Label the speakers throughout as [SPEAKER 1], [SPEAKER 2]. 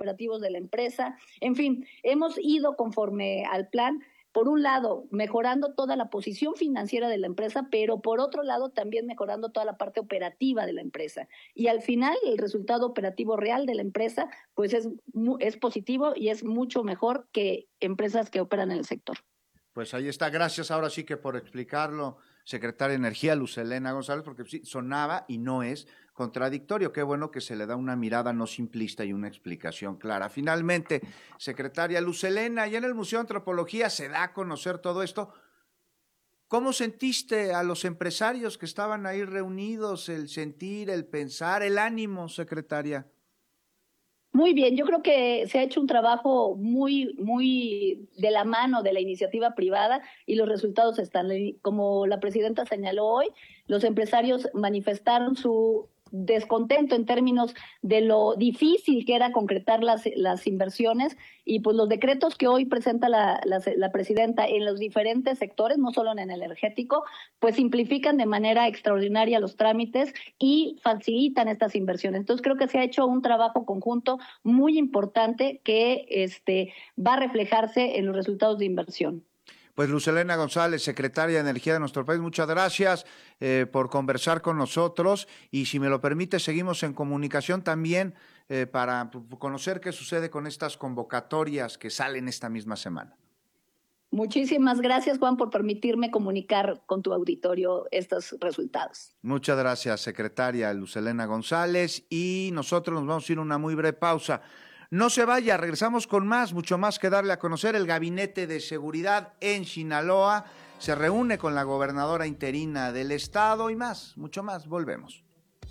[SPEAKER 1] operativos de la empresa. En fin, hemos ido conforme al plan, por un lado, mejorando toda la posición financiera de la empresa, pero por otro lado también mejorando toda la parte operativa de la empresa. Y al final, el resultado operativo real de la empresa pues es positivo y es mucho mejor que empresas que operan en el sector.
[SPEAKER 2] Pues ahí está, gracias ahora sí que por explicarlo, secretaria de Energía, Luz Helena González, porque sí, sonaba y no es contradictorio. Qué bueno que se le da una mirada no simplista y una explicación clara. Finalmente, secretaria Luz Helena, ya en el Museo de Antropología se da a conocer todo esto. ¿Cómo sentiste a los empresarios que estaban ahí reunidos, el sentir, el pensar, el ánimo, secretaria?
[SPEAKER 1] Muy bien, yo creo que se ha hecho un trabajo muy de la mano de la iniciativa privada y los resultados están. Como la presidenta señaló hoy, los empresarios manifestaron su descontento en términos de lo difícil que era concretar las inversiones, y pues los decretos que hoy presenta la presidenta en los diferentes sectores, no solo en el energético, pues simplifican de manera extraordinaria los trámites y facilitan estas inversiones. Entonces creo que se ha hecho un trabajo conjunto muy importante que va a reflejarse en los resultados de inversión.
[SPEAKER 2] Pues Luz Helena González, secretaria de Energía de nuestro país, muchas gracias por conversar con nosotros, y si me lo permite seguimos en comunicación también para conocer qué sucede con estas convocatorias que salen esta misma semana.
[SPEAKER 1] Muchísimas gracias, Juan, por permitirme comunicar con tu auditorio estos resultados.
[SPEAKER 2] Muchas gracias, secretaria Luz Helena González, y nosotros nos vamos a ir a una muy breve pausa. No se vaya, regresamos con más, mucho más que darle a conocer. El Gabinete de Seguridad en Sinaloa se reúne con la gobernadora interina del estado y más, mucho más. Volvemos.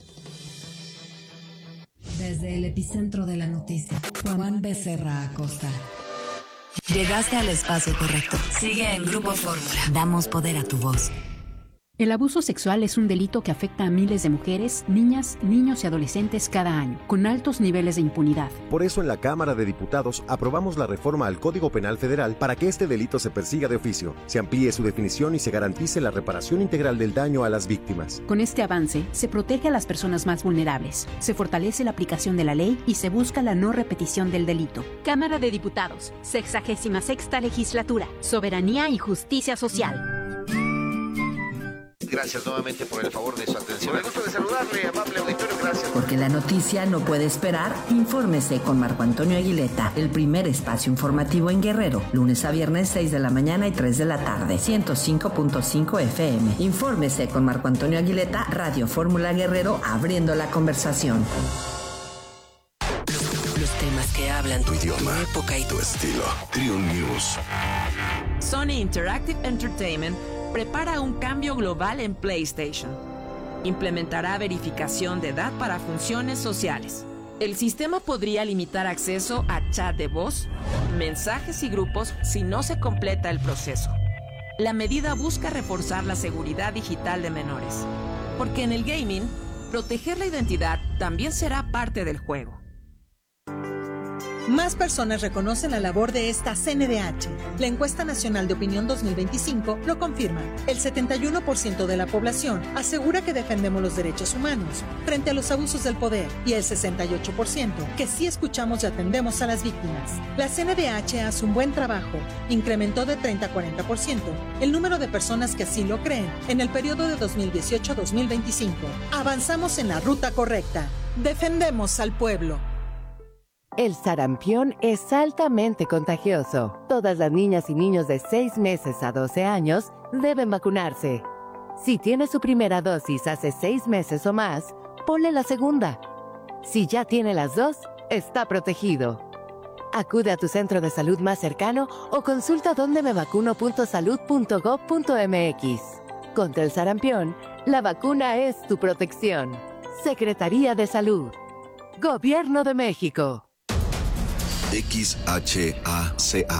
[SPEAKER 3] Desde el epicentro de la noticia, Juan Becerra Acosta. Llegaste al espacio correcto. Sigue en Grupo Fórmula. Damos poder a tu voz.
[SPEAKER 4] El abuso sexual es un delito que afecta a miles de mujeres, niñas, niños y adolescentes cada año, con altos niveles de impunidad.
[SPEAKER 5] Por eso en la Cámara de Diputados aprobamos la reforma al Código Penal Federal para que este delito se persiga de oficio, se amplíe su definición y se garantice la reparación integral del daño a las víctimas.
[SPEAKER 4] Con este avance, se protege a las personas más vulnerables, se fortalece la aplicación de la ley y se busca la no repetición del delito.
[SPEAKER 6] Cámara de Diputados, 66ª Legislatura, Soberanía y Justicia Social.
[SPEAKER 7] Gracias nuevamente por el favor de su atención. Me gusta de saludarle, amable auditorio, gracias.
[SPEAKER 3] Porque la noticia no puede esperar, infórmese con Marco Antonio Aguileta, el primer espacio informativo en Guerrero, lunes a viernes 6 de la mañana y 3 de la tarde, 105.5 FM. Infórmese con Marco Antonio Aguileta, Radio Fórmula Guerrero, abriendo la conversación.
[SPEAKER 8] Los temas que hablan tu idioma, tu época y tu estilo. Trio News.
[SPEAKER 9] Sony Interactive Entertainment prepara un cambio global en PlayStation. Implementará verificación de edad para funciones sociales. El sistema podría limitar acceso a chat de voz, mensajes y grupos si no se completa el proceso. La medida busca reforzar la seguridad digital de menores, porque en el gaming, proteger la identidad también será parte del juego.
[SPEAKER 10] Más personas reconocen la labor de esta CNDH. La encuesta nacional de opinión 2025 lo confirma. El 71% de la población asegura que defendemos los derechos humanos frente a los abusos del poder, y el 68% que sí escuchamos y atendemos a las víctimas. La CNDH hace un buen trabajo. Incrementó de 30 a 40% el número de personas que así lo creen en el periodo de 2018 a 2025. Avanzamos en la ruta correcta. Defendemos al pueblo.
[SPEAKER 11] El sarampión es altamente contagioso. Todas las niñas y niños de 6 meses a 12 años deben vacunarse. Si tiene su primera dosis hace 6 meses o más, ponle la segunda. Si ya tiene las dos, está protegido. Acude a tu centro de salud más cercano o consulta dondemevacuno.salud.gov.mx. Contra el sarampión, la vacuna es tu protección. Secretaría de Salud. Gobierno de México.
[SPEAKER 8] XHACA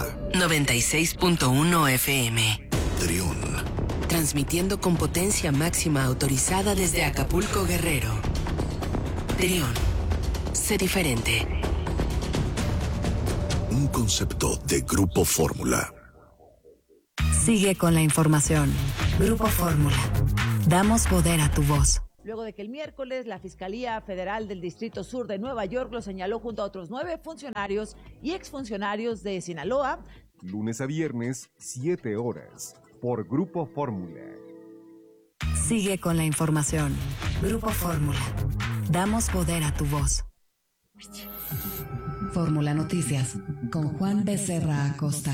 [SPEAKER 3] 96.1 FM.
[SPEAKER 8] Trión.
[SPEAKER 3] Transmitiendo con potencia máxima autorizada desde Acapulco, Guerrero. Trión. Sé diferente.
[SPEAKER 8] Un concepto de Grupo Fórmula.
[SPEAKER 3] Sigue con la información. Grupo Fórmula. Damos poder a tu voz.
[SPEAKER 12] luego de que el miércoles la Fiscalía Federal del Distrito Sur de Nueva York lo señaló junto a otros 9 funcionarios y exfuncionarios de Sinaloa.
[SPEAKER 13] Lunes a viernes, 7 horas, por Grupo Fórmula.
[SPEAKER 14] Sigue con la información. Grupo Fórmula. Damos poder a tu voz. Fórmula Noticias, con Juan Becerra Acosta.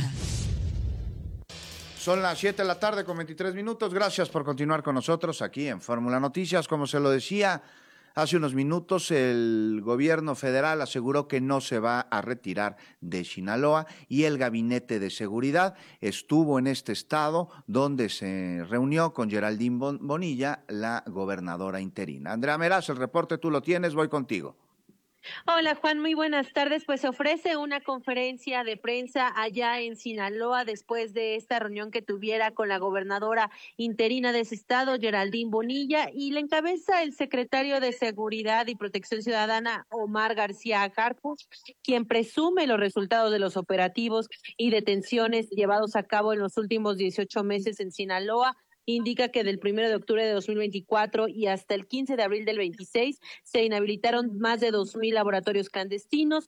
[SPEAKER 2] Son las 7 de la tarde con 23 minutos. Gracias por continuar con nosotros aquí en Fórmula Noticias. Como se lo decía hace unos minutos, el gobierno federal aseguró que no se va a retirar de Sinaloa y el Gabinete de Seguridad estuvo en este estado donde se reunió con Geraldine Bonilla, la gobernadora interina. Andrea Meraz, el reporte tú lo tienes, voy contigo.
[SPEAKER 15] Hola Juan, muy buenas tardes. Pues se ofrece una conferencia de prensa allá en Sinaloa después de esta reunión que tuviera con la gobernadora interina de ese estado, Geraldine Bonilla, y le encabeza el secretario de Seguridad y Protección Ciudadana, Omar García Harfuch, quien presume los resultados de los operativos y detenciones llevados a cabo en los últimos 18 meses en Sinaloa. Indica que del 1 de octubre de 2024 y hasta el 15 de abril del 26 se inhabilitaron más de 2,000 laboratorios clandestinos,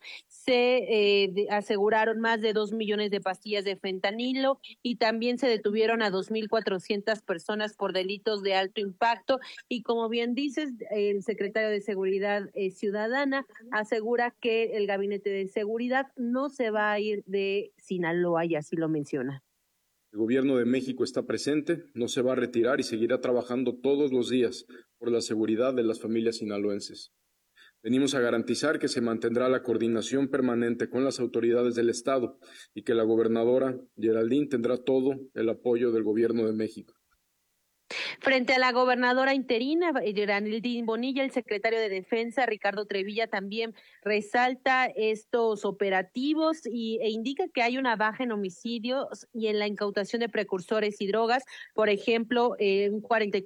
[SPEAKER 15] se aseguraron más de 2 millones de pastillas de fentanilo y también se detuvieron a 2,400 personas por delitos de alto impacto. Y como bien dices, el secretario de Seguridad Ciudadana asegura que el Gabinete de Seguridad no se va a ir de Sinaloa y así lo menciona.
[SPEAKER 16] El gobierno de México está presente, no se va a retirar y seguirá trabajando todos los días por la seguridad de las familias sinaloenses. Venimos a garantizar que se mantendrá la coordinación permanente con las autoridades del Estado y que la gobernadora Geraldine tendrá todo el apoyo del gobierno de México.
[SPEAKER 15] Frente a la gobernadora interina, Geraldine Bonilla, el secretario de Defensa, Ricardo Trevilla, también resalta estos operativos e indica que hay una baja en homicidios y en la incautación de precursores y drogas. Por ejemplo, un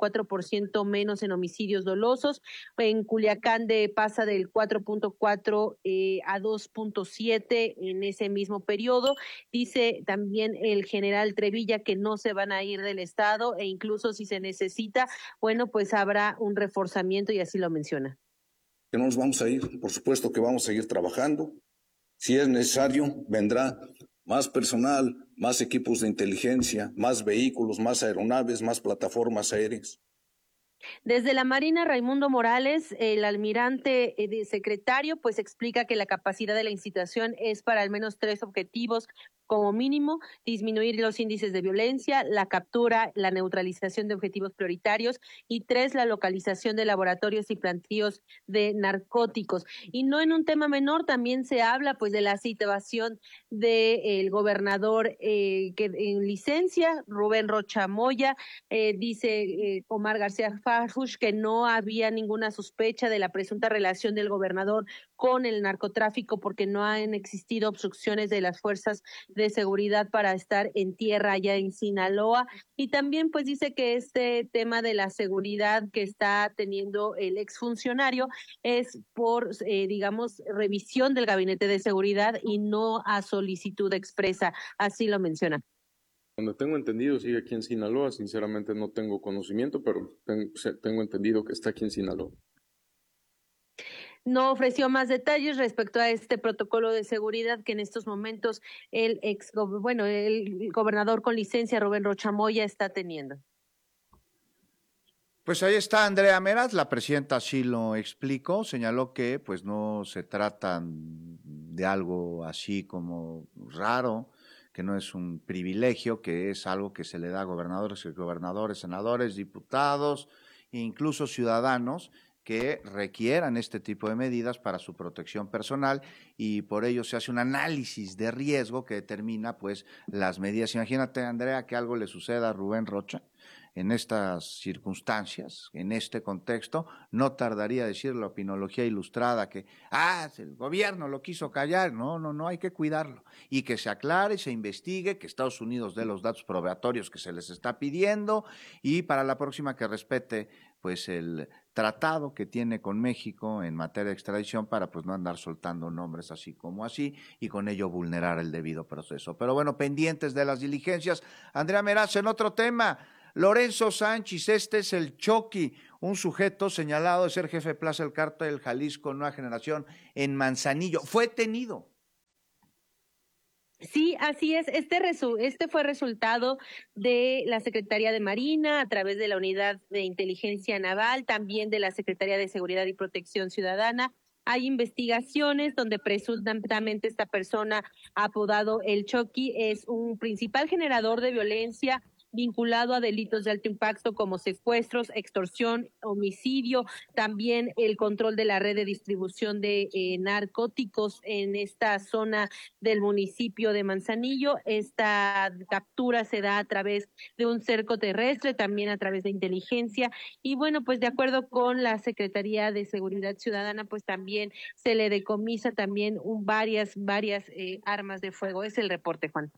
[SPEAKER 15] 44% menos en homicidios dolosos. En Culiacán pasa del 4.4 a 2.7 en ese mismo periodo. Dice también el general Trevilla que no se van a ir del estado e incluso si se necesita, bueno, pues habrá un reforzamiento y así lo menciona.
[SPEAKER 17] Que no nos vamos a ir, por supuesto que vamos a seguir trabajando. Si es necesario, vendrá más personal, más equipos de inteligencia, más vehículos, más aeronaves, más plataformas aéreas.
[SPEAKER 15] Desde la Marina, Raimundo Morales, el almirante secretario, pues explica que la capacidad de la institución es para al menos 3 objetivos, como mínimo, disminuir los índices de violencia, la captura, la neutralización de objetivos prioritarios y 3, la localización de laboratorios y plantíos de narcóticos. Y no en un tema menor, también se habla pues de la situación del gobernador que en licencia, Rubén Rocha Moya, dice Omar García Harfuch que no había ninguna sospecha de la presunta relación del gobernador con el narcotráfico porque no han existido obstrucciones de las fuerzas de seguridad para estar en tierra allá en Sinaloa. Y también pues dice que este tema de la seguridad que está teniendo el exfuncionario es por, digamos, revisión del Gabinete de Seguridad y no a solicitud expresa, así lo menciona.
[SPEAKER 16] Cuando tengo entendido sigue aquí en Sinaloa, sinceramente no tengo conocimiento, pero tengo entendido que está aquí en Sinaloa.
[SPEAKER 15] No ofreció más detalles respecto a este protocolo de seguridad que en estos momentos el gobernador con licencia, Rubén Rocha Moya, está teniendo.
[SPEAKER 2] Pues ahí está Andrea Meraz, la presidenta así lo explicó, señaló que pues no se trata de algo así como raro, que no es un privilegio, que es algo que se le da a gobernadores, senadores, diputados e incluso ciudadanos que requieran este tipo de medidas para su protección personal y por ello se hace un análisis de riesgo que determina pues las medidas. Imagínate, Andrea, que algo le suceda a Rubén Rocha en estas circunstancias, en este contexto, no tardaría decir la opinología ilustrada que el gobierno lo quiso callar. No, hay que cuidarlo y que se aclare y se investigue, que Estados Unidos dé los datos probatorios que se les está pidiendo y para la próxima que respete pues el tratado que tiene con México en materia de extradición para pues no andar soltando nombres así como así y con ello vulnerar el debido proceso. Pero bueno, pendientes de las diligencias. Andrea Meraz, en otro tema, Lorenzo Sánchez, este es el Choqui, un sujeto señalado de ser jefe de plaza del cártel Jalisco Nueva Generación en Manzanillo. Fue detenido.
[SPEAKER 15] Sí, así es. Este fue resultado de la Secretaría de Marina a través de la Unidad de Inteligencia Naval, también de la Secretaría de Seguridad y Protección Ciudadana. Hay investigaciones donde presuntamente esta persona, apodado el Choqui, es un principal generador de violencia vinculado a delitos de alto impacto como secuestros, extorsión, homicidio, también el control de la red de distribución de narcóticos en esta zona del municipio de Manzanillo. Esta captura se da a través de un cerco terrestre, también a través de inteligencia, y bueno, pues de acuerdo con la Secretaría de Seguridad Ciudadana, pues también se le decomisa también varias armas de fuego. Es el reporte, Juan.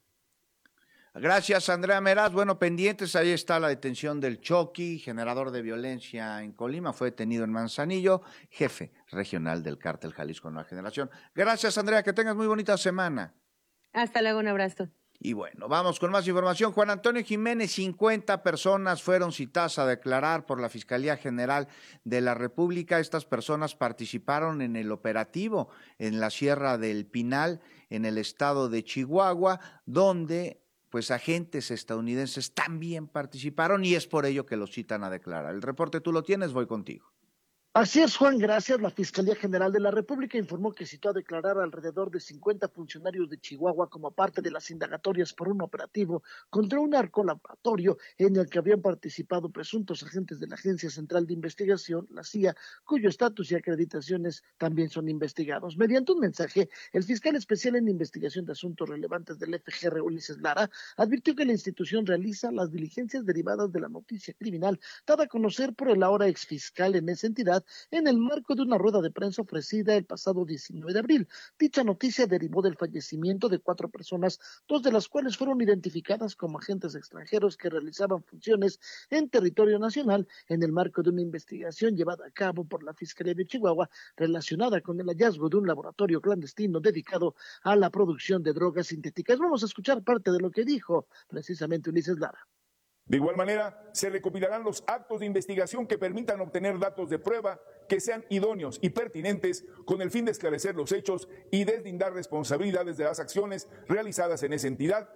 [SPEAKER 2] Gracias, Andrea Meraz. Bueno, pendientes, ahí está la detención del Choqui, generador de violencia en Colima, fue detenido en Manzanillo, jefe regional del cártel Jalisco Nueva Generación. Gracias, Andrea, que tengas muy bonita semana.
[SPEAKER 15] Hasta luego, un abrazo.
[SPEAKER 2] Y bueno, vamos con más información. Juan Antonio Jiménez, 50 personas fueron citadas a declarar por la Fiscalía General de la República. Estas personas participaron en el operativo en la Sierra del Pinal, en el estado de Chihuahua, donde pues agentes estadounidenses también participaron y es por ello que los citan a declarar. El reporte tú lo tienes, voy contigo.
[SPEAKER 18] Así es, Juan, gracias. La Fiscalía General de la República informó que citó a declarar alrededor de 50 funcionarios de Chihuahua como parte de las indagatorias por un operativo contra un narcolaboratorio en el que habían participado presuntos agentes de la Agencia Central de Investigación, la CIA, cuyo estatus y acreditaciones también son investigados. Mediante un mensaje, el fiscal especial en investigación de asuntos relevantes del FGR, Ulises Lara, advirtió que la institución realiza las diligencias derivadas de la noticia criminal dada a conocer por el ahora exfiscal en esa entidad en el marco de una rueda de prensa ofrecida el pasado 19 de abril. Dicha noticia derivó del fallecimiento de 4 personas, 2 de las cuales fueron identificadas como agentes extranjeros que realizaban funciones en territorio nacional en el marco de una investigación llevada a cabo por la Fiscalía de Chihuahua relacionada con el hallazgo de un laboratorio clandestino dedicado a la producción de drogas sintéticas. Vamos a escuchar parte de lo que dijo precisamente Ulises Lara.
[SPEAKER 19] De igual manera, se recopilarán los actos de investigación que permitan obtener datos de prueba que sean idóneos y pertinentes con el fin de esclarecer los hechos y deslindar responsabilidades de las acciones realizadas en esa entidad.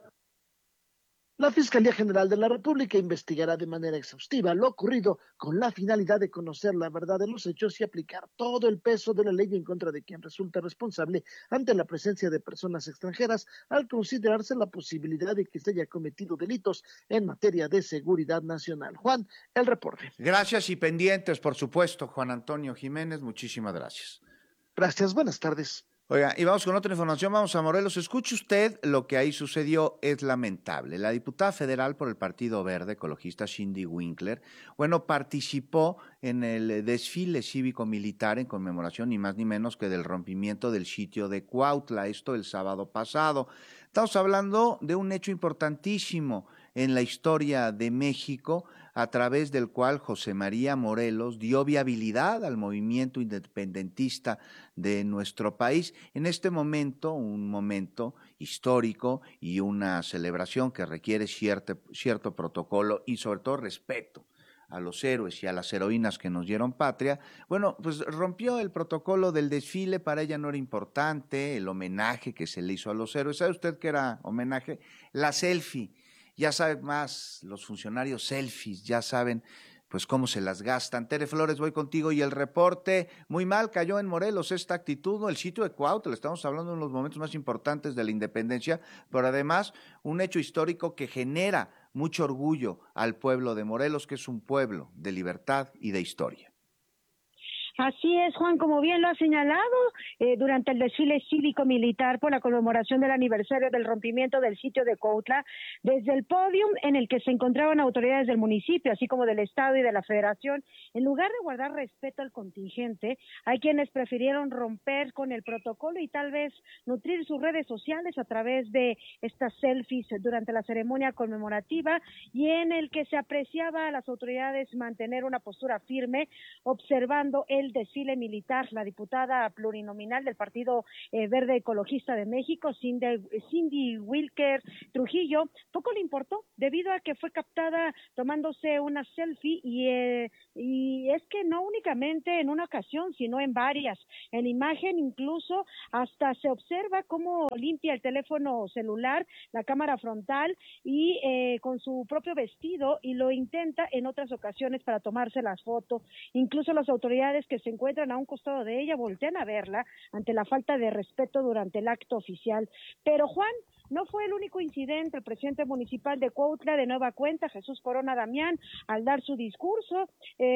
[SPEAKER 18] La Fiscalía General de la República investigará de manera exhaustiva lo ocurrido con la finalidad de conocer la verdad de los hechos y aplicar todo el peso de la ley en contra de quien resulta responsable ante la presencia de personas extranjeras al considerarse la posibilidad de que se haya cometido delitos en materia de seguridad nacional. Juan, el reporte.
[SPEAKER 2] Gracias y pendientes, por supuesto, Juan Antonio Jiménez, muchísimas gracias.
[SPEAKER 18] Gracias, buenas tardes.
[SPEAKER 2] Oiga, y vamos con otra información, vamos a Morelos. Escuche usted lo que ahí sucedió, es lamentable. La diputada federal por el Partido Verde Ecologista, Cindy Winkler, bueno, participó en el desfile cívico-militar en conmemoración ni más ni menos que del rompimiento del sitio de Cuautla, esto el sábado pasado. Estamos hablando de un hecho importantísimo en la historia de México, a través del cual José María Morelos dio viabilidad al movimiento independentista de nuestro país. En este momento, un momento histórico y una celebración que requiere cierto protocolo y sobre todo respeto a los héroes y a las heroínas que nos dieron patria. Bueno, pues rompió el protocolo del desfile, para ella no era importante el homenaje que se le hizo a los héroes. ¿Sabe usted qué era homenaje? La selfie. Ya saben más los funcionarios selfies, ya saben pues cómo se las gastan. Tere Flores, voy contigo y el reporte. Muy mal cayó en Morelos esta actitud, ¿no? El sitio de Cuautla, estamos hablando de uno de los momentos más importantes de la independencia, pero además un hecho histórico que genera mucho orgullo al pueblo de Morelos, que es un pueblo de libertad y de historia.
[SPEAKER 20] Así es, Juan, como bien lo ha señalado, durante el desfile cívico-militar por la conmemoración del aniversario del rompimiento del sitio de Cuautla, desde el podio en el que se encontraban autoridades del municipio, así como del Estado y de la Federación, en lugar de guardar respeto al contingente, hay quienes prefirieron romper con el protocolo y tal vez nutrir sus redes sociales a través de estas selfies durante la ceremonia conmemorativa y en el que se apreciaba a las autoridades mantener una postura firme, observando el el desfile militar. La diputada plurinominal del Partido Verde Ecologista de México, Cindy Wilker Trujillo, poco le importó debido a que fue captada tomándose una selfie y es que no únicamente en una ocasión, sino en varias. En imagen incluso hasta se observa cómo limpia el teléfono celular, la cámara frontal y con su propio vestido, y lo intenta en otras ocasiones para tomarse las fotos. Incluso las autoridades que se encuentran a un costado de ella voltean a verla ante la falta de respeto durante el acto oficial. Pero Juan, no fue el único incidente. El presidente municipal de Cuautla, de nueva cuenta, Jesús Corona Damián, al dar su discurso,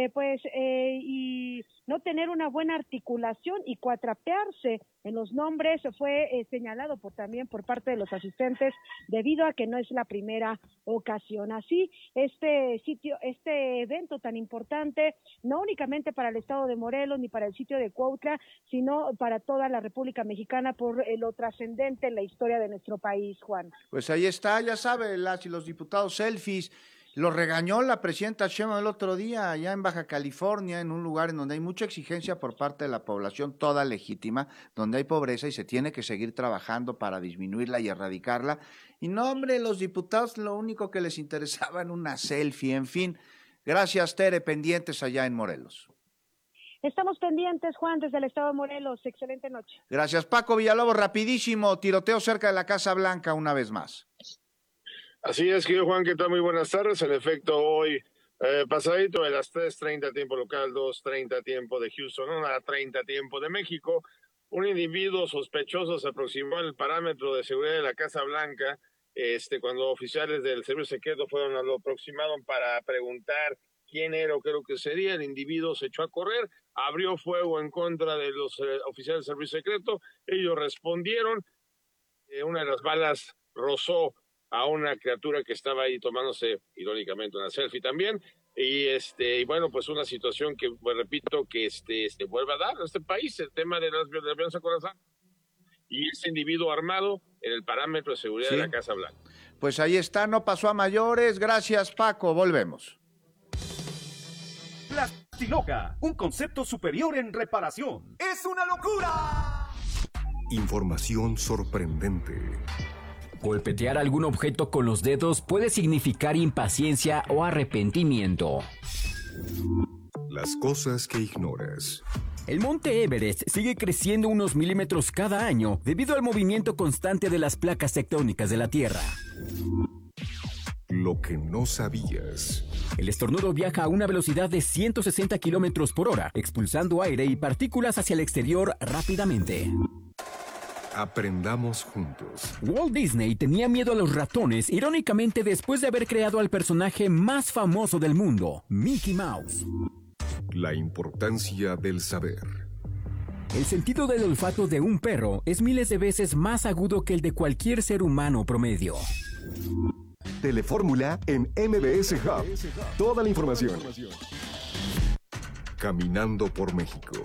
[SPEAKER 20] y no tener una buena articulación y cuatrapearse en los nombres, fue señalado también por parte de los asistentes, debido a que no es la primera ocasión. Así, este evento tan importante, no únicamente para el estado de Morelos ni para el sitio de Cuautla, sino para toda la República Mexicana por lo trascendente en la historia de nuestro país, Juan.
[SPEAKER 2] Pues ahí está, ya sabe, las y los diputados selfies. Lo regañó la presidenta Sheinbaum el otro día allá en Baja California, en un lugar en donde hay mucha exigencia por parte de la población, toda legítima, donde hay pobreza y se tiene que seguir trabajando para disminuirla y erradicarla. Y no, hombre, los diputados lo único que les interesaba era una selfie, en fin. Gracias, Tere, pendientes allá en Morelos.
[SPEAKER 20] Estamos pendientes, Juan, desde el estado de Morelos. Excelente noche.
[SPEAKER 2] Gracias, Paco Villalobos. Rapidísimo, tiroteo cerca de la Casa Blanca una vez más.
[SPEAKER 21] Así es, querido Juan, ¿qué tal? Muy buenas tardes. En efecto, hoy pasadito de las 3:30 tiempo local, 2:30 tiempo de Houston, 1:30 tiempo de México, un individuo sospechoso se aproximó al parámetro de seguridad de la Casa Blanca cuando oficiales del servicio secreto lo aproximaron para preguntar quién era o qué era lo que sería. El individuo se echó a correr, abrió fuego en contra de los oficiales del servicio secreto. Ellos respondieron, una de las balas rozó a una criatura que estaba ahí tomándose irónicamente una selfie también, y bueno, pues una situación que, pues, repito, que vuelve a dar a este país el tema de la violencia corazón, y ese individuo armado en el parámetro de seguridad de la Casa Blanca.
[SPEAKER 2] Pues ahí está, no pasó a mayores. Gracias, Paco, volvemos.
[SPEAKER 22] Plastiloca, un concepto superior en reparación. ¡Es una locura!
[SPEAKER 13] Información sorprendente.
[SPEAKER 23] Golpetear algún objeto con los dedos puede significar impaciencia o arrepentimiento.
[SPEAKER 13] Las cosas que ignoras.
[SPEAKER 23] El monte Everest sigue creciendo unos milímetros cada año debido al movimiento constante de las placas tectónicas de la Tierra.
[SPEAKER 13] Lo que no sabías.
[SPEAKER 23] El estornudo viaja a una velocidad de 160 kilómetros por hora, expulsando aire y partículas hacia el exterior rápidamente.
[SPEAKER 13] Aprendamos juntos.
[SPEAKER 23] Walt Disney tenía miedo a los ratones, irónicamente después de haber creado al personaje más famoso del mundo, Mickey Mouse.
[SPEAKER 13] La importancia del saber.
[SPEAKER 23] El sentido del olfato de un perro es miles de veces más agudo que el de cualquier ser humano promedio.
[SPEAKER 13] Telefórmula en MBS Hub. Toda la información. Caminando por México.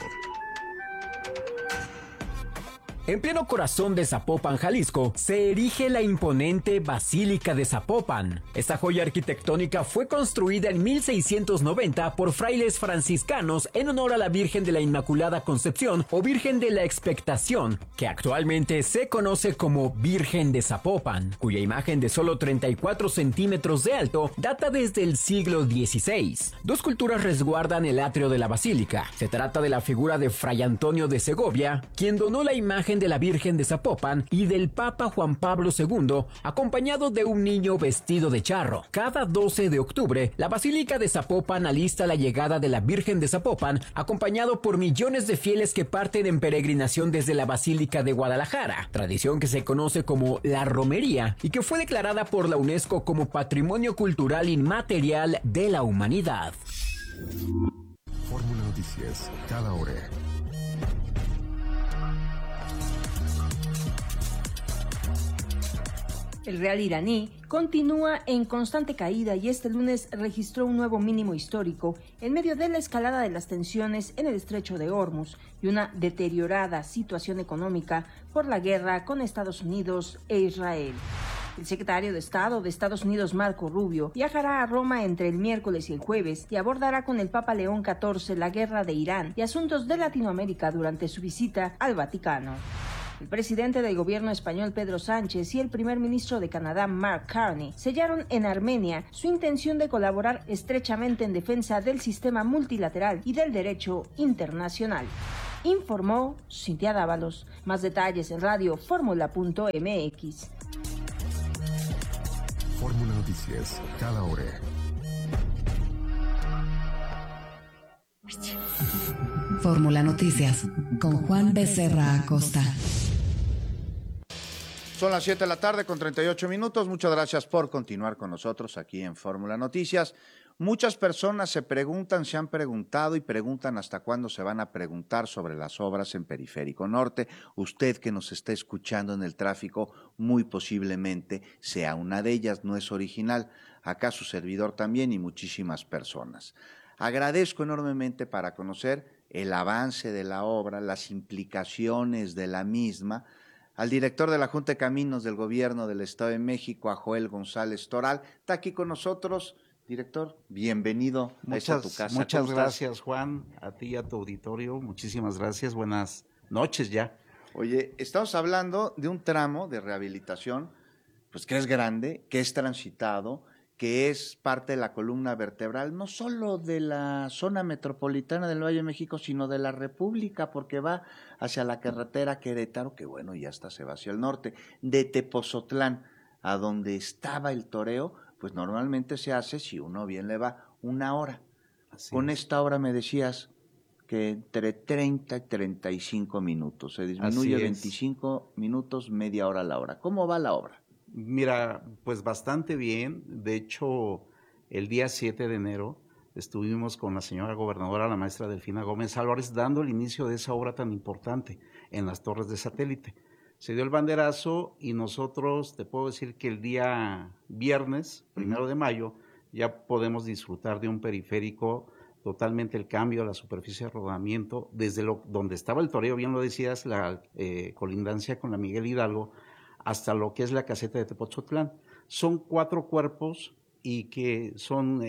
[SPEAKER 23] En pleno corazón de Zapopan, Jalisco, se erige la imponente Basílica de Zapopan. Esta joya arquitectónica fue construida en 1690 por frailes franciscanos en honor a la Virgen de la Inmaculada Concepción o Virgen de la Expectación, que actualmente se conoce como Virgen de Zapopan, cuya imagen de solo 34 centímetros de alto data desde el siglo XVI. Dos esculturas resguardan el atrio de la basílica. Se trata de la figura de Fray Antonio de Segovia, quien donó la imagen de la Virgen de Zapopan, y del Papa Juan Pablo II, acompañado de un niño vestido de charro. Cada 12 de octubre, la Basílica de Zapopan alista la llegada de la Virgen de Zapopan, acompañado por millones de fieles que parten en peregrinación desde la Basílica de Guadalajara, tradición que se conoce como la romería y que fue declarada por la UNESCO como Patrimonio Cultural Inmaterial de la Humanidad.
[SPEAKER 13] Fórmula Noticias, cada hora.
[SPEAKER 24] El real iraní continúa en constante caída y este lunes registró un nuevo mínimo histórico en medio de la escalada de las tensiones en el estrecho de Hormuz y una deteriorada situación económica por la guerra con Estados Unidos e Israel. El secretario de Estado de Estados Unidos, Marco Rubio, viajará a Roma entre el miércoles y el jueves y abordará con el Papa León XIV la guerra de Irán y asuntos de Latinoamérica durante su visita al Vaticano. El presidente del gobierno español, Pedro Sánchez, y el primer ministro de Canadá, Mark Carney, sellaron en Armenia su intención de colaborar estrechamente en defensa del sistema multilateral y del derecho internacional. Informó Cintia Dávalos. Más detalles en radioformula.mx.
[SPEAKER 13] Fórmula Noticias, cada hora.
[SPEAKER 14] Fórmula Noticias, con Juan Becerra Acosta.
[SPEAKER 2] Son las 7 de la tarde con 38 minutos. Muchas gracias por continuar con nosotros aquí en Fórmula Noticias. Muchas personas se preguntan, se han preguntado y preguntan hasta cuándo se van a preguntar sobre las obras en Periférico Norte. Usted que nos está escuchando en el tráfico, muy posiblemente sea una de ellas, no es original. Acá su servidor también y muchísimas personas. Agradezco enormemente para conocer el avance de la obra, las implicaciones de la misma, al director de la Junta de Caminos del Gobierno del Estado de México, a Joel González Toral. Está aquí con nosotros. Director, bienvenido a tu casa.
[SPEAKER 1] Muchas gracias, Juan, a ti y a tu auditorio. Muchísimas gracias. Buenas noches ya.
[SPEAKER 2] Oye, estamos hablando de un tramo de rehabilitación, pues que es grande, que es transitado, que es parte de la columna vertebral, no solo de la zona metropolitana del Valle de México, sino de la República, porque va hacia la carretera Querétaro, que bueno, ya hasta se va hacia el norte, de Tepozotlán, a donde estaba el toreo, pues normalmente se hace, si uno bien le va, 1 hora. Con esta hora me decías que entre 30 y 35 minutos, se disminuye 25 minutos, media hora la hora. ¿Cómo va la obra?
[SPEAKER 1] Mira, pues bastante bien. De hecho, el día 7 de enero estuvimos con la señora gobernadora, la maestra Delfina Gómez Álvarez, dando el inicio de esa obra tan importante en las torres de satélite. Se dio el banderazo y nosotros, te puedo decir que el día viernes, 1 de mayo, ya podemos disfrutar de un periférico, totalmente el cambio a la superficie de rodamiento, desde donde estaba el toreo, bien lo decías, la colindancia con la Miguel Hidalgo, hasta lo que es la caseta de Tepozotlán. Son 4 cuerpos y que son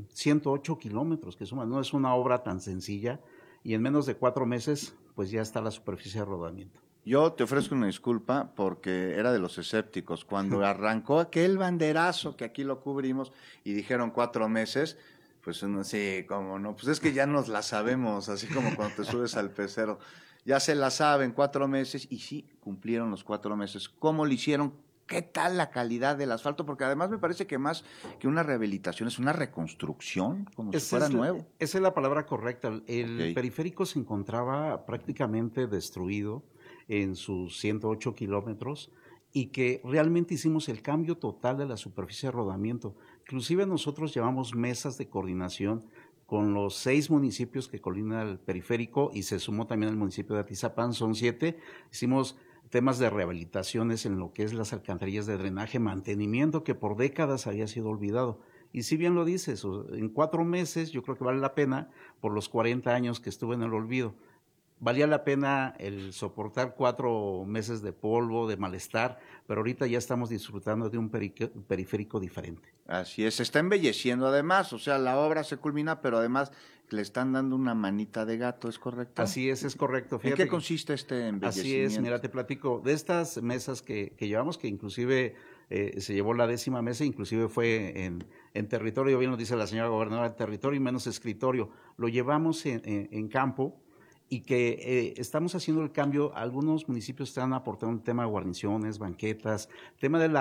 [SPEAKER 1] 108 kilómetros que suman. No es una obra tan sencilla y en menos de 4 meses pues ya está la superficie de rodamiento.
[SPEAKER 2] Yo te ofrezco una disculpa porque era de los escépticos. Cuando arrancó aquel banderazo que aquí lo cubrimos y dijeron 4 meses, pues uno sí, cómo no, pues es que ya nos la sabemos, así como cuando te subes al pecero. Ya se la saben, 4 meses, y sí, cumplieron los 4 meses. ¿Cómo lo hicieron? ¿Qué tal la calidad del asfalto? Porque además me parece que más que una rehabilitación es una reconstrucción, como si fuera nuevo.
[SPEAKER 1] Esa es la palabra correcta. El periférico se encontraba prácticamente destruido en sus 108 kilómetros y que realmente hicimos el cambio total de la superficie de rodamiento. Inclusive nosotros llevamos mesas de coordinación con los 6 municipios que colindan el periférico y se sumó también el municipio de Atizapán, son 7. Hicimos temas de rehabilitaciones en lo que es las alcantarillas de drenaje, mantenimiento que por décadas había sido olvidado. Y si bien lo dices, en 4 meses yo creo que vale la pena por los 40 años que estuve en el olvido. Valía la pena el soportar 4 meses de polvo, de malestar, pero ahorita ya estamos disfrutando de un periférico diferente.
[SPEAKER 2] Así es, se está embelleciendo además, o sea, la obra se culmina, pero además le están dando una manita de gato, ¿es correcto?
[SPEAKER 1] Así es correcto.
[SPEAKER 2] Fíjate, ¿en qué consiste este embellecimiento?
[SPEAKER 1] Así es, mira, te platico, de estas mesas que llevamos, que inclusive se llevó la 10ª mesa, inclusive fue en territorio, bien lo dice la señora gobernadora, territorio y menos escritorio, lo llevamos en campo, y que estamos haciendo el cambio. Algunos municipios están aportando un tema de guarniciones, banquetas, tema de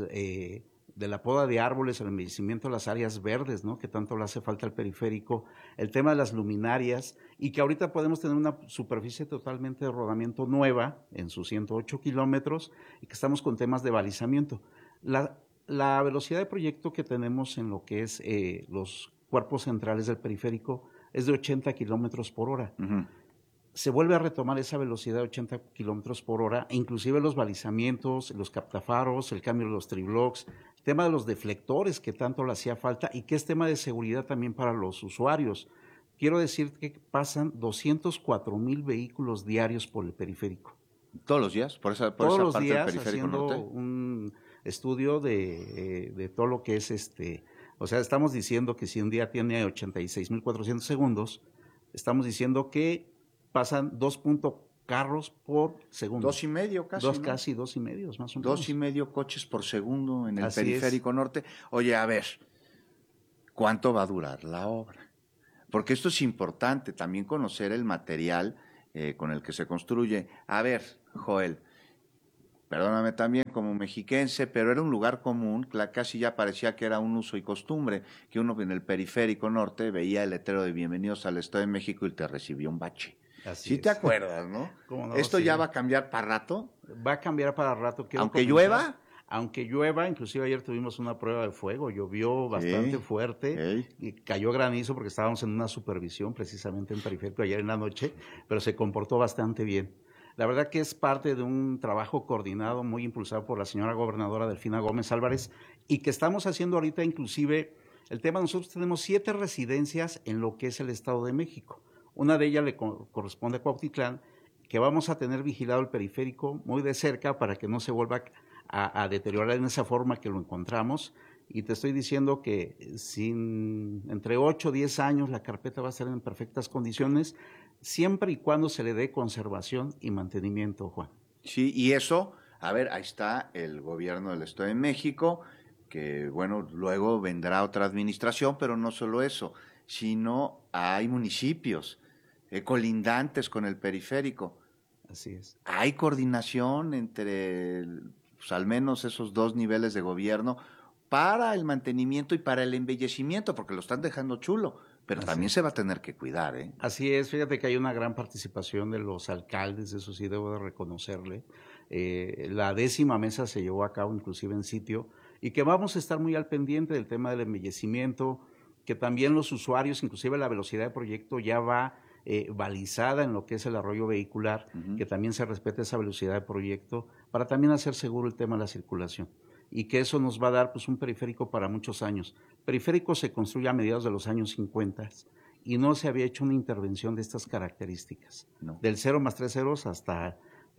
[SPEAKER 1] la poda de árboles, el embellecimiento de las áreas verdes, ¿no?, que tanto le hace falta al periférico, el tema de las luminarias, y que ahorita podemos tener una superficie totalmente de rodamiento nueva en sus 108 kilómetros, y que estamos con temas de balizamiento. La velocidad de proyecto que tenemos en lo que es los cuerpos centrales del periférico es de 80 kilómetros por hora. Uh-huh. Se vuelve a retomar esa velocidad de 80 kilómetros por hora, e inclusive los balizamientos, los captafaros, el cambio de los triblocks, el tema de los deflectores que tanto le hacía falta y que es tema de seguridad también para los usuarios. Quiero decir que pasan 204,000 vehículos diarios por el periférico.
[SPEAKER 2] ¿Todos los días? ¿Por esa
[SPEAKER 1] Todos los
[SPEAKER 2] parte
[SPEAKER 1] días
[SPEAKER 2] del periférico
[SPEAKER 1] haciendo
[SPEAKER 2] norte?
[SPEAKER 1] estudio de todo lo que es o sea, estamos diciendo que si un día tiene 86.400 segundos, estamos diciendo que pasan 2 carros por segundo.
[SPEAKER 2] 2.5 casi, ¿no?
[SPEAKER 1] Casi 2.5, más o menos.
[SPEAKER 2] 2.5 coches por segundo en el
[SPEAKER 1] Así
[SPEAKER 2] periférico norte. Oye, a ver, ¿cuánto va a durar la obra? Porque esto es importante, también conocer el material con el que se construye. A ver, Joel, perdóname también como mexiquense, pero era un lugar común, casi ya parecía que era un uso y costumbre, que uno en el periférico norte veía el letrero de Bienvenidos al Estado de México y te recibía un bache. Sí te acuerdas, ¿no?
[SPEAKER 1] ¿Cómo no?
[SPEAKER 2] ¿Esto
[SPEAKER 1] Sí.
[SPEAKER 2] ya va a cambiar para rato?
[SPEAKER 1] Va a cambiar para rato.
[SPEAKER 2] ¿Aunque llueva?
[SPEAKER 1] Aunque llueva, inclusive ayer tuvimos una prueba de fuego, llovió bastante fuerte y cayó granizo porque estábamos en una supervisión precisamente en periférico ayer en la noche, pero se comportó bastante bien. La verdad que es parte de un trabajo coordinado muy impulsado por la señora gobernadora Delfina Gómez Álvarez y que estamos haciendo ahorita inclusive el tema. Nosotros tenemos 7 residencias en lo que es el Estado de México. Una de ellas le corresponde a Cuautitlán, que vamos a tener vigilado el periférico muy de cerca para que no se vuelva a deteriorar en esa forma que lo encontramos. Y te estoy diciendo que entre 8 o 10 años la carpeta va a estar en perfectas condiciones, siempre y cuando se le dé conservación y mantenimiento, Juan.
[SPEAKER 2] Sí, y eso, a ver, ahí está el gobierno del Estado de México, que bueno, luego vendrá otra administración, pero no solo eso, sino hay municipios colindantes con el periférico.
[SPEAKER 1] Así es.
[SPEAKER 2] Hay coordinación entre pues, al menos esos 2 niveles de gobierno para el mantenimiento y para el embellecimiento, porque lo están dejando chulo, pero también se va a tener que cuidar, ¿eh?
[SPEAKER 1] Así es, fíjate que hay una gran participación de los alcaldes, eso sí debo de reconocerle. La 10ª mesa se llevó a cabo inclusive en sitio y que vamos a estar muy al pendiente del tema del embellecimiento, que también los usuarios, inclusive la velocidad de proyecto ya va balizada en lo que es el arroyo vehicular, que también se respete esa velocidad de proyecto para también hacer seguro el tema de la circulación y que eso nos va a dar pues un periférico para muchos años. Periférico se construye a mediados de los años 50 y no se había hecho una intervención de estas características, del 0 más 3 ceros hasta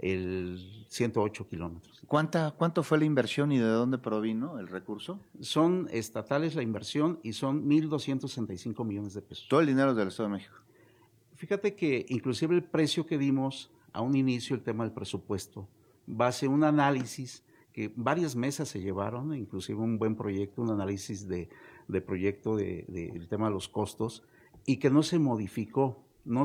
[SPEAKER 1] el 108 kilómetros.
[SPEAKER 2] ¿Cuánto fue la inversión y de dónde provino el recurso?
[SPEAKER 1] Son estatales la inversión y son 1.265 millones de pesos.
[SPEAKER 2] ¿Todo el dinero del Estado de México?
[SPEAKER 1] Fíjate que inclusive el precio que dimos a un inicio, el tema del presupuesto, va a ser un análisis que varias mesas se llevaron, inclusive un buen proyecto, un análisis de proyecto del tema de los costos, y que no se modificó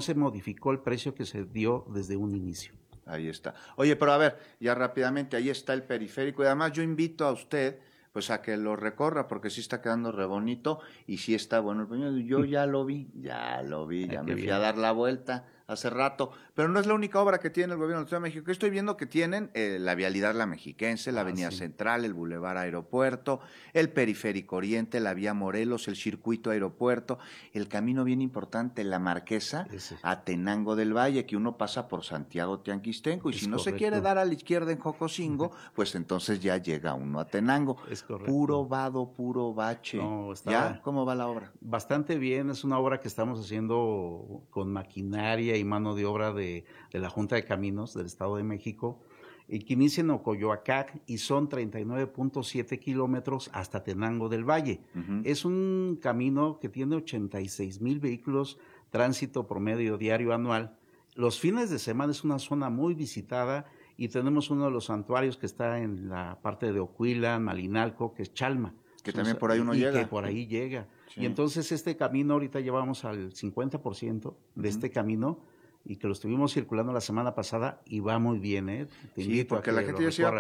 [SPEAKER 1] el precio que se dio desde un inicio.
[SPEAKER 2] Ahí está. Oye, pero a ver, ya rápidamente, ahí está el periférico, y además yo invito a usted pues a que lo recorra, porque sí está quedando re bonito y sí está bueno. Yo ya lo vi, ya me fui a dar la vuelta hace rato, pero no es la única obra que tiene el gobierno del Estado de México. Estoy viendo que tienen la vialidad La Mexiquense, la Avenida Central, el Boulevard Aeropuerto, el Periférico Oriente, la Vía Morelos, el Circuito Aeropuerto, el camino bien importante, la Marquesa, a Tenango del Valle, que uno pasa por Santiago Tianguistenco, y si no se quiere dar a la izquierda en Jocosingo, pues entonces ya llega uno a Tenango.
[SPEAKER 1] Es correcto.
[SPEAKER 2] Puro vado, puro bache.
[SPEAKER 1] No,
[SPEAKER 2] ¿Ya? ¿Cómo va la obra?
[SPEAKER 1] Bastante bien, es una obra que estamos haciendo con maquinaria y mano de obra de la Junta de Caminos del Estado de México, y que inicia en Ocoyoacac y son 39.7 kilómetros hasta Tenango del Valle. Es un camino que tiene 86,000 vehículos, tránsito promedio diario anual. Los fines de semana es una zona muy visitada y tenemos uno de los santuarios que está en la parte de Ocuila, Malinalco, que es Chalma.
[SPEAKER 2] Que también por ahí uno llega.
[SPEAKER 1] Que por ahí llega.
[SPEAKER 2] Sí.
[SPEAKER 1] Y entonces este camino ahorita llevamos al 50% de este camino, y que lo estuvimos circulando la semana pasada y va muy bien, ¿eh?
[SPEAKER 2] Sí, porque la gente ya se iba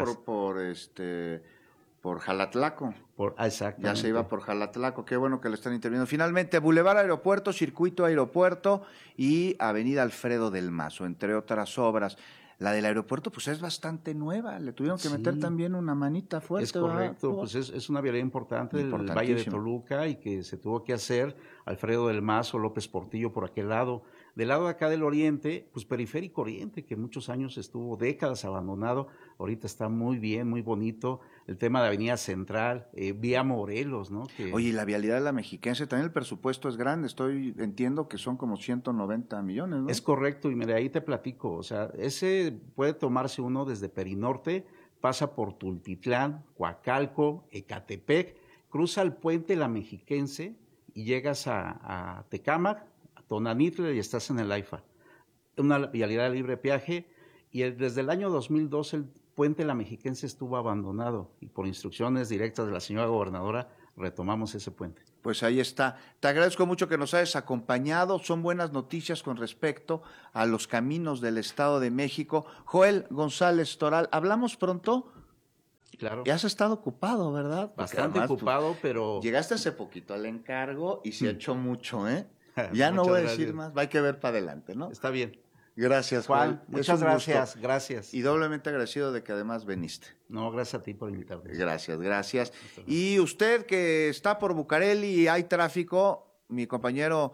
[SPEAKER 2] por Jalatlaco.
[SPEAKER 1] Exactamente.
[SPEAKER 2] Ya se iba por Jalatlaco, qué bueno que le están interviniendo. Finalmente, Boulevard Aeropuerto, Circuito Aeropuerto y Avenida Alfredo del Mazo, entre otras obras. La del aeropuerto pues es bastante nueva, le tuvieron que meter también una manita fuerte.
[SPEAKER 1] Es correcto, pues es una vialidad importante del Valle de Toluca y que se tuvo que hacer. Alfredo del Mazo, López Portillo por aquel lado. Del lado de acá del oriente, pues Periférico Oriente, que muchos años estuvo, décadas abandonado, ahorita está muy bien, muy bonito. El tema de Avenida Central, Vía Morelos, ¿no?
[SPEAKER 2] Oye, y la vialidad de La Mexiquense, también el presupuesto es grande, entiendo que son como 190 millones, ¿no?
[SPEAKER 1] Es correcto, y mira, ahí te platico, o sea, ese puede tomarse uno desde Perinorte, pasa por Tultitlán, Coacalco, Ecatepec, cruza el puente La Mexiquense y llegas a Tecámac, a Tonanitla y estás en el AIFA. Una vialidad de libre peaje, y desde el año 2002 el puente La Mexiquense estuvo abandonado y por instrucciones directas de la señora gobernadora retomamos ese puente.
[SPEAKER 2] Pues ahí está. Te agradezco mucho que nos hayas acompañado. Son buenas noticias con respecto a los caminos del Estado de México. Joel González Toral, ¿hablamos pronto?
[SPEAKER 1] Claro.
[SPEAKER 2] Ya has estado ocupado, ¿verdad? Porque
[SPEAKER 1] Bastante ocupado, pero...
[SPEAKER 2] Llegaste hace poquito al encargo y se ha hecho mucho, ¿eh? Ya no voy a decir más, hay que ver para adelante, ¿no?
[SPEAKER 1] Está bien.
[SPEAKER 2] Gracias,
[SPEAKER 1] Juan. Muchas gracias,
[SPEAKER 2] gusto.
[SPEAKER 1] gracias.
[SPEAKER 2] Y doblemente agradecido de que además viniste.
[SPEAKER 1] No, gracias a ti por invitarme.
[SPEAKER 2] Gracias. Y usted que está por Bucareli y hay tráfico, mi compañero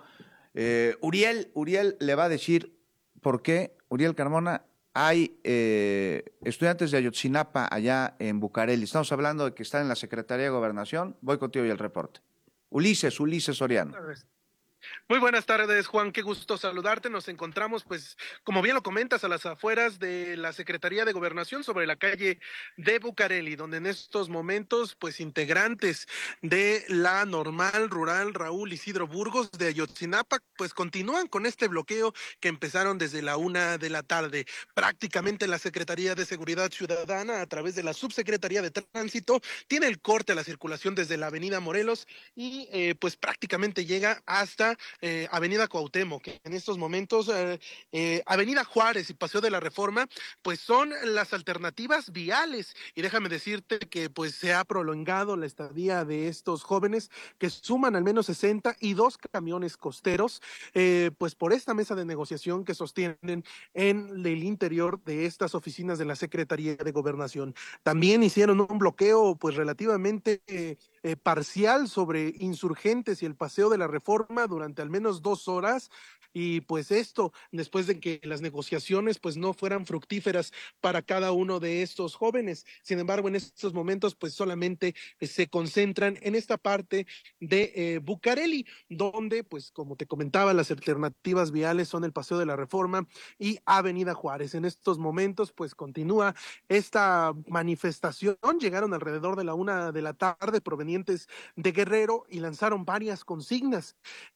[SPEAKER 2] Uriel le va a decir por qué. Uriel Carmona, hay estudiantes de Ayotzinapa allá en Bucareli. Estamos hablando de que están en la Secretaría de Gobernación. Voy contigo y el reporte. Ulises Soriano.
[SPEAKER 4] Muy buenas tardes, Juan, qué gusto saludarte. Nos encontramos, pues, como bien lo comentas, a las afueras de la Secretaría de Gobernación, sobre la calle de Bucareli, donde en estos momentos, pues, integrantes de la Normal Rural Raúl Isidro Burgos de Ayotzinapa, pues, continúan con este bloqueo que empezaron desde la 1 de la tarde. Prácticamente la Secretaría de Seguridad Ciudadana, a través de la Subsecretaría de Tránsito, tiene el corte a la circulación desde la Avenida Morelos y, pues, prácticamente llega hasta Avenida Cuauhtémoc, que en estos momentos Avenida Juárez y Paseo de la Reforma, pues son las alternativas viales. Y déjame decirte que pues se ha prolongado la estadía de estos jóvenes, que suman al menos 62 camiones costeros, pues por esta mesa de negociación que sostienen en el interior de estas oficinas de la Secretaría de Gobernación. También hicieron un bloqueo pues relativamente parcial sobre Insurgentes y el Paseo de la Reforma durante al menos 2 horas, y pues esto después de que las negociaciones pues no fueran fructíferas para cada uno de estos jóvenes. Sin embargo, en estos momentos pues solamente se concentran en esta parte de Bucareli, donde pues como te comentaba, las alternativas viales son el Paseo de la Reforma y Avenida Juárez. En estos momentos pues continúa esta manifestación. Llegaron alrededor de la 1 de la tarde provenientes de Guerrero y lanzaron varias consignas.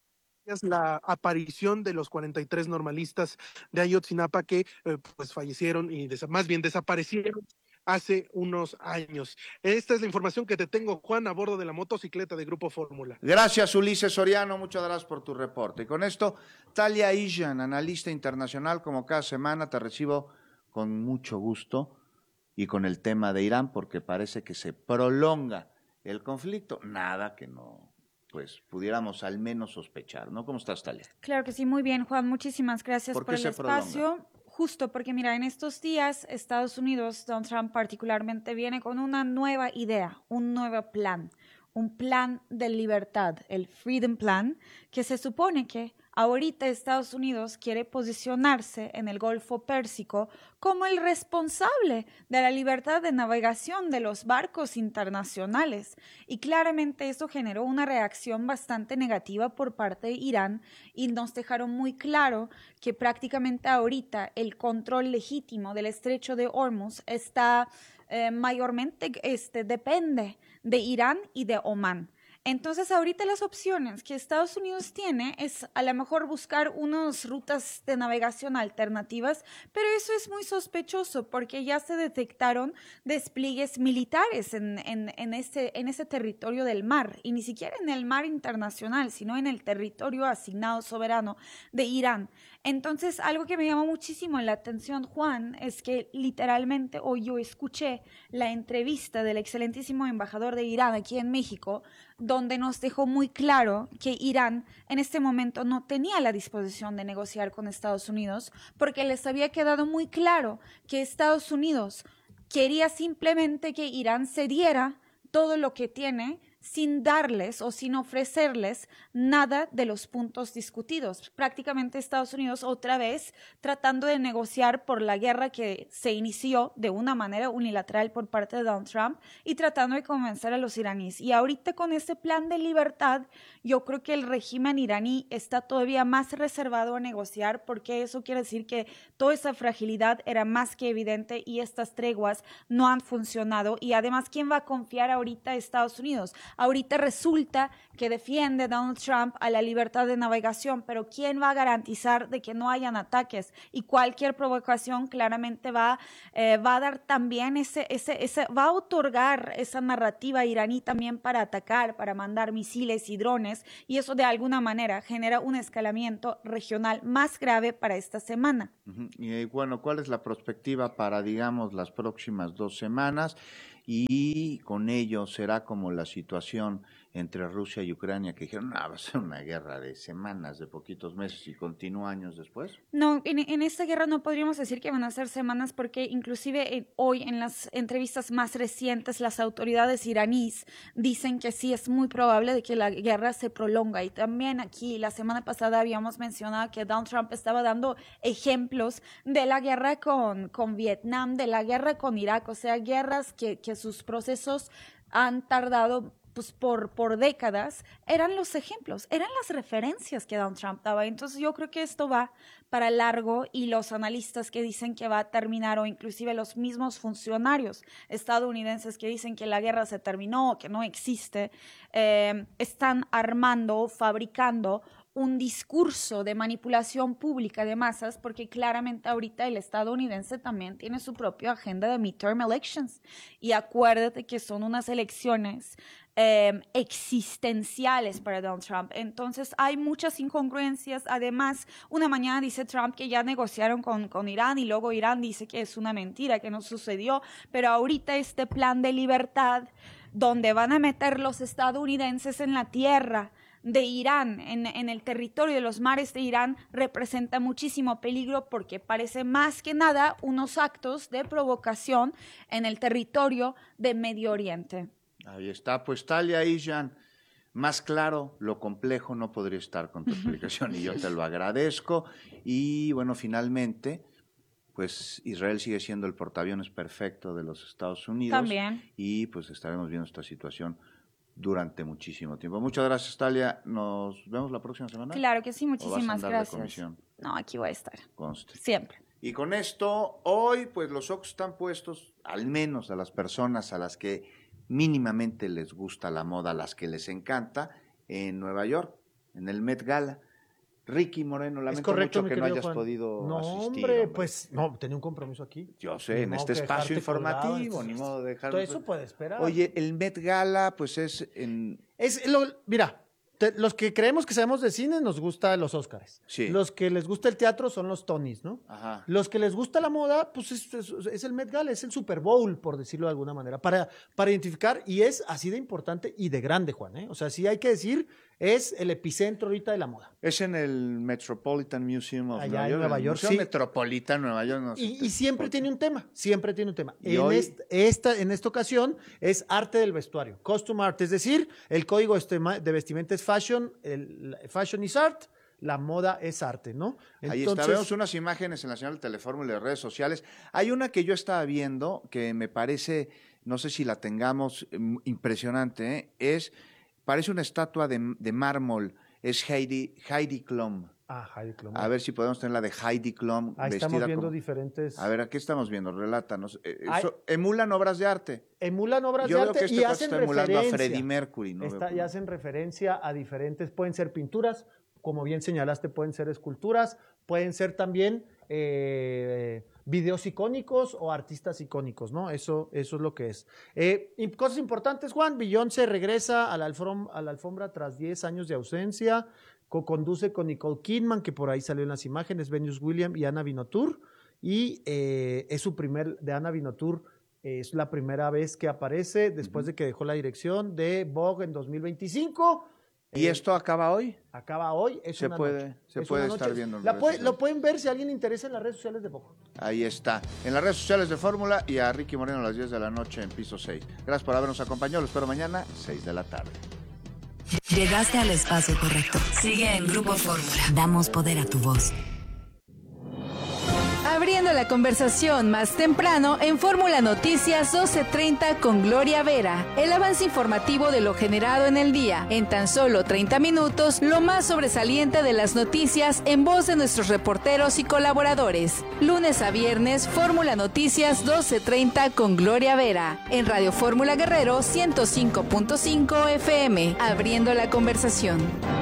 [SPEAKER 4] La aparición de los 43 normalistas de Ayotzinapa que pues fallecieron y más bien desaparecieron hace unos años. Esta es la información que te tengo, Juan, a bordo de la motocicleta de Grupo Fórmula.
[SPEAKER 2] Gracias, Ulises Soriano, muchas gracias por tu reporte. Y con esto, Talia Ishan, analista internacional, como cada semana te recibo con mucho gusto y con el tema de Irán, porque parece que se prolonga el conflicto, nada que no pues pudiéramos al menos sospechar, ¿no? ¿Cómo estás, Talia?
[SPEAKER 5] Claro que sí, muy bien, Juan, muchísimas gracias por el espacio. Justo porque, mira, en estos días Estados Unidos, Donald Trump particularmente, viene con una nueva idea, un nuevo plan, un plan de libertad, el Freedom Plan, que se supone que ahorita Estados Unidos quiere posicionarse en el Golfo Pérsico como el responsable de la libertad de navegación de los barcos internacionales. Y claramente eso generó una reacción bastante negativa por parte de Irán y nos dejaron muy claro que prácticamente ahorita el control legítimo del estrecho de Hormuz está mayormente depende de Irán y de Omán. Entonces, ahorita las opciones que Estados Unidos tiene es a lo mejor buscar unas rutas de navegación alternativas, pero eso es muy sospechoso porque ya se detectaron despliegues militares en ese territorio del mar, y ni siquiera en el mar internacional, sino en el territorio asignado soberano de Irán. Entonces, algo que me llamó muchísimo la atención, Juan, es que literalmente hoy yo escuché la entrevista del excelentísimo embajador de Irán aquí en México, donde nos dejó muy claro que Irán en este momento no tenía la disposición de negociar con Estados Unidos porque les había quedado muy claro que Estados Unidos quería simplemente que Irán cediera todo lo que tiene sin darles o sin ofrecerles nada de los puntos discutidos. Prácticamente Estados Unidos otra vez tratando de negociar por la guerra que se inició de una manera unilateral por parte de Donald Trump y tratando de convencer a los iraníes. Y ahorita con este plan de libertad, yo creo que el régimen iraní está todavía más reservado a negociar, porque eso quiere decir que toda esa fragilidad era más que evidente y estas treguas no han funcionado. Y además, ¿quién va a confiar ahorita a Estados Unidos? Ahorita resulta que defiende Donald Trump a la libertad de navegación, pero ¿quién va a garantizar de que no hayan ataques? Y cualquier provocación claramente va a dar también va a otorgar esa narrativa iraní también para atacar, para mandar misiles y drones, y eso de alguna manera genera un escalamiento regional más grave para esta semana.
[SPEAKER 2] Y bueno, ¿cuál es la perspectiva para, digamos, las próximas 2 semanas? Y con ello será como la situación entre Rusia y Ucrania, que dijeron, va a ser una guerra de semanas, de poquitos meses, y continúa años después.
[SPEAKER 5] No, en esta guerra no podríamos decir que van a ser semanas, porque inclusive hoy en las entrevistas más recientes las autoridades iraníes dicen que sí es muy probable de que la guerra se prolonga. Y también aquí la semana pasada habíamos mencionado que Donald Trump estaba dando ejemplos de la guerra con Vietnam, de la guerra con Irak, o sea, guerras que sus procesos han tardado pues por décadas. Eran los ejemplos, eran las referencias que Donald Trump daba. Entonces yo creo que esto va para largo, y los analistas que dicen que va a terminar, o inclusive los mismos funcionarios estadounidenses que dicen que la guerra se terminó, que no existe, están armando, fabricando un discurso de manipulación pública de masas, porque claramente ahorita el estadounidense también tiene su propia agenda de midterm elections, y acuérdate que son unas elecciones existenciales para Donald Trump. Entonces hay muchas incongruencias. Además, una mañana dice Trump que ya negociaron con Irán, y luego Irán dice que es una mentira, que no sucedió, pero ahorita este plan de libertad, donde van a meter los estadounidenses en la tierra de Irán, en el territorio de los mares de Irán, representa muchísimo peligro, porque parece más que nada unos actos de provocación en el territorio de Medio Oriente.
[SPEAKER 2] Ahí está, pues Talia Isjan, más claro, lo complejo no podría estar con tu explicación, y yo te lo agradezco. Y bueno, finalmente, pues Israel sigue siendo el portaaviones perfecto de los Estados Unidos.
[SPEAKER 5] También.
[SPEAKER 2] Y pues estaremos viendo esta situación durante muchísimo tiempo. Muchas gracias, Talia. ¿Nos vemos la próxima semana?
[SPEAKER 5] Claro que sí, muchísimas gracias.
[SPEAKER 2] De comisión?
[SPEAKER 5] No, aquí voy a estar.
[SPEAKER 2] Conste.
[SPEAKER 5] Siempre.
[SPEAKER 2] Y con esto, hoy, pues los ojos están puestos, al menos a las personas a las que mínimamente les gusta la moda, a las que les encanta, en Nueva York, en el Met Gala. Ricky Moreno, lamento mucho que no hayas podido asistir.
[SPEAKER 6] Hombre, pues no, tenía un compromiso aquí.
[SPEAKER 2] Yo sé, en este espacio informativo, ni modo de dejarlo.
[SPEAKER 6] Todo eso puede esperar.
[SPEAKER 2] Oye, el Met Gala, pues
[SPEAKER 6] mira, los que creemos que sabemos de cine nos gusta los Óscares.
[SPEAKER 2] Sí.
[SPEAKER 6] Los que les gusta el teatro son los Tonys, ¿no?
[SPEAKER 2] Ajá.
[SPEAKER 6] Los que les gusta la moda, pues es el Met Gala, es el Super Bowl, por decirlo de alguna manera, para identificar, y es así de importante y de grande, Juan, ¿eh? O sea, sí hay que decir, es el epicentro ahorita de la moda.
[SPEAKER 2] Es en el Metropolitan Museum of
[SPEAKER 6] Allá en Nueva York,
[SPEAKER 2] sí. Metropolitan Nueva York. No sé
[SPEAKER 6] y siempre tiene un tema, siempre tiene un tema.
[SPEAKER 2] Y
[SPEAKER 6] en esta ocasión es arte del vestuario, costume art, es decir, el código de vestimenta es fashion, fashion is art, la moda es arte, ¿no?
[SPEAKER 2] Ahí está, vemos unas imágenes en la señal de Telefórmula y las redes sociales. Hay una que yo estaba viendo que me parece, no sé si la tengamos, impresionante, parece una estatua de mármol, es Heidi Klum.
[SPEAKER 6] Heidi Klum.
[SPEAKER 2] A ver si podemos tener la de Heidi Klum.
[SPEAKER 6] Ahí estamos viendo diferentes.
[SPEAKER 2] A ver, aquí estamos viendo, relátanos. Emulan obras de arte.
[SPEAKER 6] Emulan obras
[SPEAKER 2] Yo
[SPEAKER 6] de
[SPEAKER 2] creo
[SPEAKER 6] arte
[SPEAKER 2] que este
[SPEAKER 6] y hacen
[SPEAKER 2] está emulando
[SPEAKER 6] referencia.
[SPEAKER 2] a Freddie Mercury, ¿no?
[SPEAKER 6] Y hacen referencia a diferentes, pueden ser pinturas, como bien señalaste, pueden ser esculturas, pueden ser también videos icónicos o artistas icónicos, ¿no? Eso es lo que es. Y cosas importantes, Juan, Beyoncé regresa a la alfombra tras 10 años de ausencia, co-conduce con Nicole Kidman, que por ahí salió en las imágenes, Venus Williams y Anna Wintour, y es su de Anna Wintour, es la primera vez que aparece después de que dejó la dirección de Vogue en 2025,
[SPEAKER 2] ¿Y esto acaba hoy?
[SPEAKER 6] Acaba hoy, es una noche.
[SPEAKER 2] Se puede estar viendo.
[SPEAKER 6] Lo pueden ver si a alguien le interesa en las redes sociales de Poco.
[SPEAKER 2] Ahí está, en las redes sociales de Fórmula y a Ricky Moreno a las 10 de la noche en piso 6. Gracias por habernos acompañado, lo espero mañana, 6 de la tarde.
[SPEAKER 14] Llegaste al espacio correcto. Sigue en Grupo Fórmula. Damos poder a tu voz.
[SPEAKER 7] Abriendo la conversación más temprano en Fórmula Noticias 12:30 con Gloria Vera. El avance informativo de lo generado en el día. En tan solo 30 minutos, lo más sobresaliente de las noticias en voz de nuestros reporteros y colaboradores. Lunes a viernes, Fórmula Noticias 12:30 con Gloria Vera. En Radio Fórmula Guerrero 105.5 FM. Abriendo la conversación.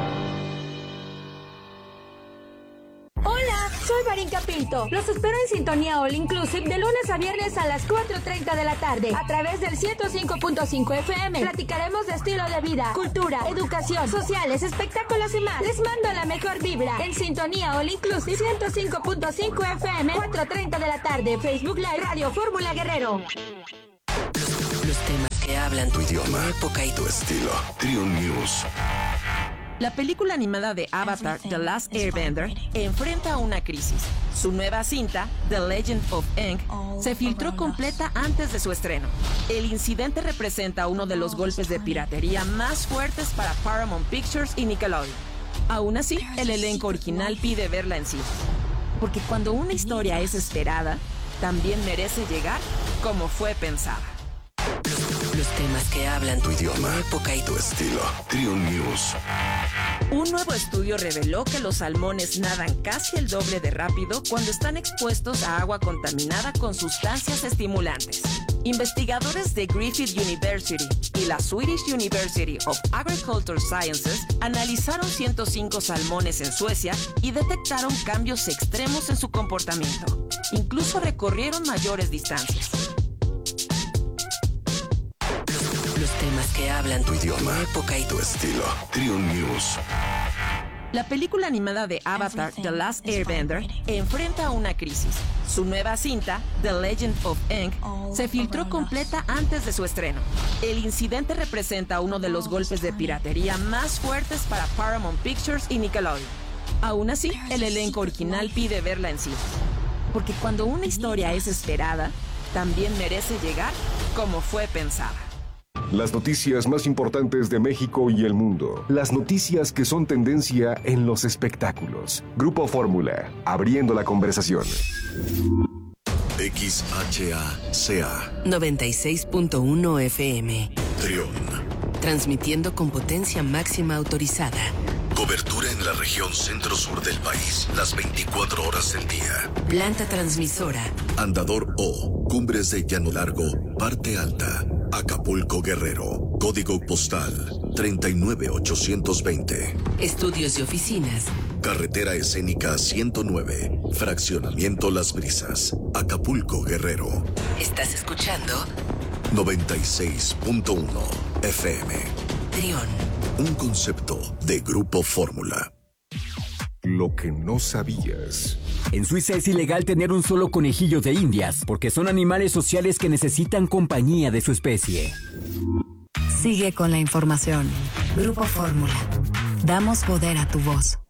[SPEAKER 9] Hola, soy Marinka Pinto. Los espero en Sintonía All Inclusive de lunes a viernes a las 4:30 de la tarde a través del 105.5 FM. Platicaremos de estilo de vida, cultura, educación, sociales, espectáculos y más. Les mando la mejor vibra en Sintonía All Inclusive 105.5 FM, 4:30 de la tarde. Facebook Live, Radio Fórmula Guerrero.
[SPEAKER 8] Los temas que hablan tu idioma, época y tu estilo. Triun News.
[SPEAKER 10] La película animada de Avatar, The Last Airbender, enfrenta una crisis. Su nueva cinta, The Legend of Aang, se filtró completa antes de su estreno. El incidente representa uno de los golpes de piratería más fuertes para Paramount Pictures y Nickelodeon. Aún así, el elenco original pide verla en cine. Porque cuando una historia es esperada, también merece llegar como fue pensada.
[SPEAKER 8] Los temas que hablan tu idioma, época y tu estilo. Triun News.
[SPEAKER 10] Un nuevo estudio reveló que los salmones nadan casi el doble de rápido cuando están expuestos a agua contaminada con sustancias estimulantes. Investigadores de Griffith University y la Swedish University of Agricultural Sciences analizaron 105 salmones en Suecia y detectaron cambios extremos en su comportamiento. Incluso recorrieron mayores distancias.
[SPEAKER 8] Los temas que hablan tu idioma, época y tu estilo. Triun News.
[SPEAKER 10] La película animada de Avatar, The Last Airbender, enfrenta una crisis. Su nueva cinta, The Legend of Aang, se filtró completa antes de su estreno. El incidente representa uno de los golpes de piratería más fuertes para Paramount Pictures y Nickelodeon. Aún así, el elenco original pide verla en cine. Porque cuando una historia es esperada, también merece llegar como fue pensada.
[SPEAKER 13] Las noticias más importantes de México y el mundo. Las noticias que son tendencia en los espectáculos. Grupo Fórmula, abriendo la conversación.
[SPEAKER 8] XHACA
[SPEAKER 14] 96.1 FM.
[SPEAKER 8] Triun.
[SPEAKER 14] Transmitiendo con potencia máxima autorizada.
[SPEAKER 8] Cobertura en la región centro-sur del país, las 24 horas del día.
[SPEAKER 14] Planta transmisora.
[SPEAKER 8] Andador O, Cumbres de Llano Largo, parte alta. Acapulco, Guerrero. Código postal 39820.
[SPEAKER 14] Estudios y oficinas.
[SPEAKER 8] Carretera escénica 109. Fraccionamiento Las Brisas. Acapulco, Guerrero.
[SPEAKER 14] ¿Estás escuchando?
[SPEAKER 8] 96.1 FM.
[SPEAKER 14] Triun.
[SPEAKER 8] Un concepto de Grupo Fórmula.
[SPEAKER 13] Lo que no sabías.
[SPEAKER 23] En Suiza es ilegal tener un solo conejillo de indias porque son animales sociales que necesitan compañía de su especie.
[SPEAKER 14] Sigue con la información. Grupo Fórmula. Damos poder a tu voz.